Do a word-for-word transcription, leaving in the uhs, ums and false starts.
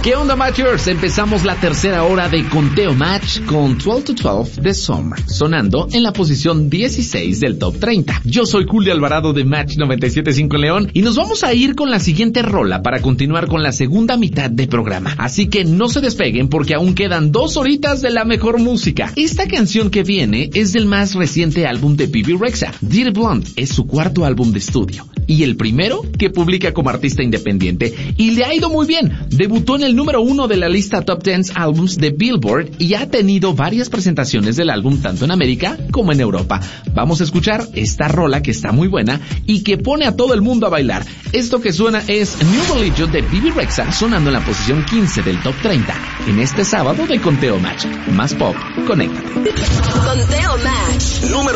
¿Qué onda, Matchers? Empezamos la tercera hora de Conteo Match con doce to doce de Summer, sonando en la posición dieciséis del Top treinta. Yo soy Julio Alvarado de Match noventa y siete punto cinco León y nos vamos a ir con la siguiente rola para continuar con la segunda mitad de programa. Así que no se despeguen porque aún quedan dos horitas de la mejor música. Esta canción que viene es del más reciente álbum de Bebe Rexha. Dirty Blonde es su cuarto álbum de estudio y el primero que publica como artista independiente, y le ha ido muy bien. Debutó en el número uno de la lista Top diez Albums de Billboard y ha tenido varias presentaciones del álbum tanto en América como en Europa. Vamos a escuchar esta rola que está muy buena y que pone a todo el mundo a bailar. Esto que suena es New Religion de Bebe Rexha, sonando en la posición quince del Top treinta en este sábado de Conteo Match. Más pop, conéctate. Conteo Match número